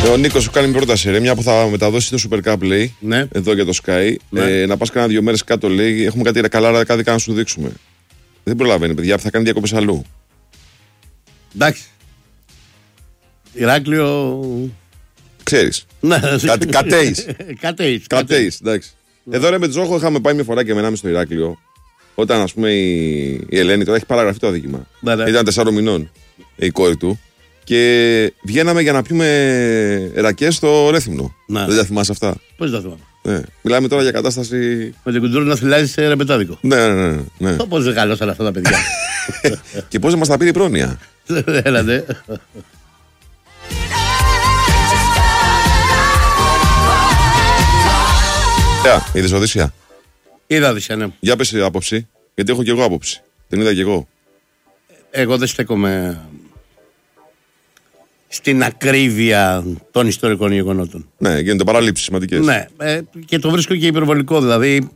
Ο Νίκος σου κάνει μια πρόταση, ρε, μια που θα μεταδώσει το Super Cup, λέει, εδώ για το Sky. Να πας κάνα 2 μέρες κάτω, λέει, έχουμε κάτι καλά κάδικα να σου δείξουμε. Δεν προλαβαίνει, παιδιά, θα κάνει διακοπές αλλού. Εντάξει. Ηράκλειο. Ξέρεις. Κατέεις, εντάξει. Εδώ ρε με Τζόχο είχαμε πάει μια φορά και μενάμε στο Ηράκλειο. Όταν ας πούμε η Ελένη τώρα έχει παραγραφεί το αδίκημα. Ήταν 4 μηνών η κόρη του. Και βγαίναμε για να πιούμε ρακές στο Ρέθυμνο. Δεν τα θυμάσαι αυτά? Πώς τα θυμάμαι? Μιλάμε τώρα για κατάσταση. Με την κουντούρα να φυλάζει σε ρεμπετάδικο. Ναι. Πώς δεν γαλώσαν αυτά τα παιδιά. Και πώς δεν μας τα πήρε η πρόνοια. Έλατε. Είδες Οδύσσια? Είδα Οδύσσια, ναι. Για πες άποψη, γιατί έχω και εγώ άποψη. Την είδα και εγώ. Εγώ δεν στέκομαι στην ακρίβεια των ιστορικών γεγονότων. Ναι, γίνονται παραλήψεις σημαντικές. Ναι, και το βρίσκω και υπερβολικό. Δηλαδή,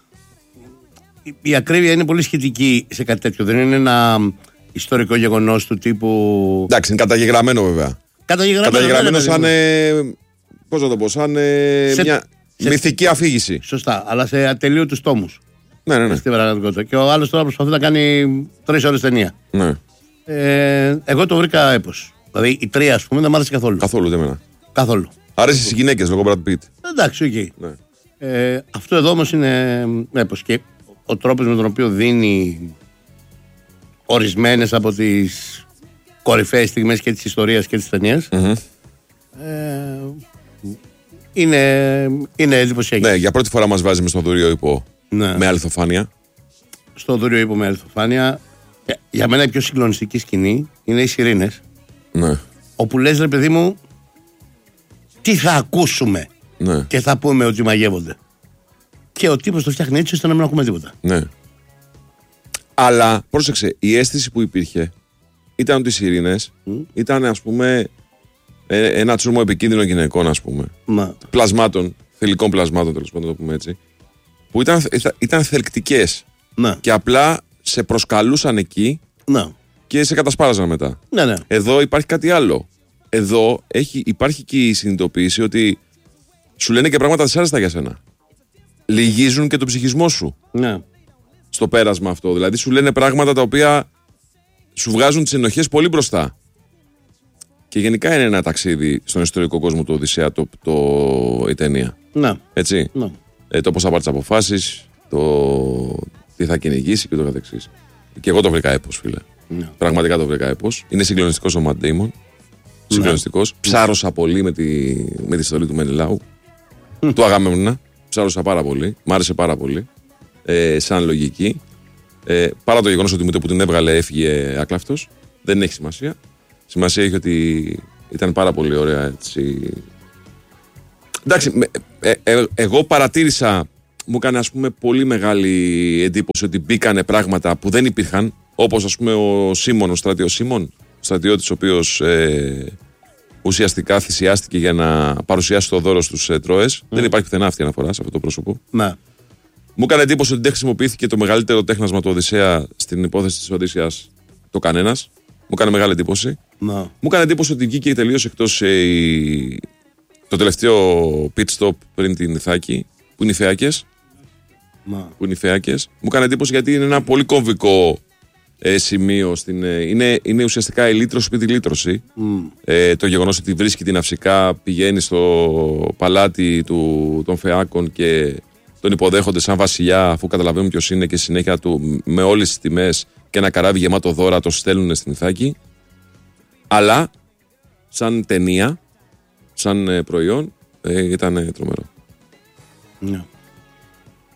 η ακρίβεια είναι πολύ σχετική σε κάτι τέτοιο. Δεν είναι ένα ιστορικό γεγονός του τύπου. Εντάξει, είναι καταγεγραμμένο βέβαια. Καταγεγραμμένο σαν. Πώς να το πω, σαν μια μυθική αφήγηση. Σωστά, αλλά σε ατελείωτους τόμους. Ναι. Στην πραγματικότητα. Και ο άλλος τώρα προσπαθεί να κάνει 3 ώρες ταινία. Ναι. Εγώ το βρήκα έπος. Δηλαδή η 3, ας πούμε, δεν μ' άρεσε καθόλου. Καθόλου, δεν μένα. Καθόλου. Άρεσε στις γυναίκες λόγω Brad Pitt. Εντάξει, οκ. Ναι. Αυτό εδώ όμως είναι έπος. Και ο τρόπος με τον οποίο δίνει ορισμένες από τις κορυφαίες στιγμές και της ιστορίας και της ταινίας είναι εντυπωσιακή. Ναι, για πρώτη φορά μας βάζει μες στο δούριο ύπο με αληθοφάνεια. Στο δούριο ύπο με αληθοφάνεια. Για μένα η πιο συγκλονιστική σκηνή είναι οι Σιρήνες. Ναι. Όπου λες, ρε παιδί μου, τι θα ακούσουμε και θα πούμε ότι μαγεύονται. Και ο τύπος το φτιάχνει έτσι ώστε να μην ακούμε τίποτα. Ναι. Αλλά πρόσεξε, η αίσθηση που υπήρχε ήταν ότι οι Σιρήνες ήταν, ας πούμε, ένα τσούρμο επικίνδυνων γυναικών, ας πούμε. Πλασμάτων, θηλυκών πλασμάτων, τέλος πάντων, να το πούμε έτσι. Που ήταν θελκτικές. Και απλά σε προσκαλούσαν εκεί και σε κατασπάραζαν μετά. Ναι. Εδώ υπάρχει κάτι άλλο. Εδώ υπάρχει και η συνειδητοποίηση ότι σου λένε και πράγματα δυσάρεστα για σένα. Λυγίζουν και τον ψυχισμό σου. Ναι. Στο πέρασμα αυτό. Δηλαδή σου λένε πράγματα τα οποία σου βγάζουν τις ενοχές πολύ μπροστά. Και γενικά είναι ένα ταξίδι στον ιστορικό κόσμο του Οδυσσέα η ταινία. Ναι. Έτσι. Ναι. Το πώς θα πάρει τις αποφάσεις, το τι θα κυνηγήσει και το καθεξής. Και εγώ το βρήκα έπος, φίλε. Ναι. Πραγματικά το βρήκα έπος. Είναι συγκλονιστικός ο Matt Damon. Συγκλονιστικός. Ψάρωσα πολύ με τη στολή του Μενελάου. Του Αγαμέμνονα. Ψάρωσα πάρα πολύ. Μ' άρεσε πάρα πολύ. Σαν λογική. Παρά το γεγονός ότι με το που την έβγαλε έφυγε άκλαυτος. Δεν έχει σημασία. Σημασία έχει ότι ήταν πάρα πολύ ωραία έτσι. Εντάξει, εγώ παρατήρησα, μου έκανε ας πούμε πολύ μεγάλη εντύπωση ότι μπήκανε πράγματα που δεν υπήρχαν, όπως ας πούμε ο Σίμον, ο στρατιώτης Σίμον, στρατιώτης ο οποίος ουσιαστικά θυσιάστηκε για να παρουσιάσει το δώρο στους Τρώες. Δεν υπάρχει πουθενά αυτή η αναφορά σε αυτό το πρόσωπο. Ναι. Μου έκανε εντύπωση ότι δεν χρησιμοποιήθηκε το μεγαλύτερο τέχνασμα του Οδυσσέα στην υπόθεση της Οδύσσειας το κανένας. Μου έκανε μεγάλη εντύπωση. Μου έκανε εντύπωση ότι βγήκε τελείως εκτός το τελευταίο pit stop πριν την Ιθάκη, που είναι οι Φέακες. Μου έκανε εντύπωση γιατί είναι ένα πολύ κομβικό σημείο. Είναι ουσιαστικά η λύτρωση επί τη λύτρωση. Το γεγονός ότι βρίσκει την Αυσικά, πηγαίνει στο παλάτι των Φεάκων και τον υποδέχονται σαν βασιλιά, αφού καταλαβαίνουν ποιος είναι, και συνέχεια του με όλες τις τιμές και ένα καράβι γεμάτο δώρα το στέλνουν στην Ιθάκη. Αλλά σαν ταινία, σαν προϊόν, ήταν τρομερό. Ναι.